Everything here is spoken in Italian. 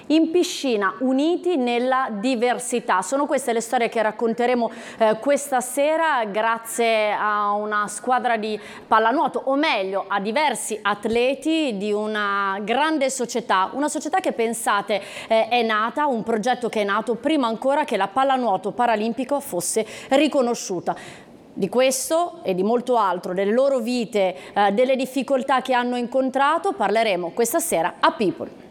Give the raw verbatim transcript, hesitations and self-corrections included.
in piscina, uniti nella diversità. Sono queste le storie che racconteremo eh, questa sera grazie a una squadra di pallanuoto, o meglio a diversi atleti di una grande società, una società che pensate eh, è nata, un progetto che è nato prima ancora che la pallanuoto paralimpico fosse riconosciuta. Di questo e di molto altro, delle loro vite, eh, delle difficoltà che hanno incontrato, parleremo questa sera a People.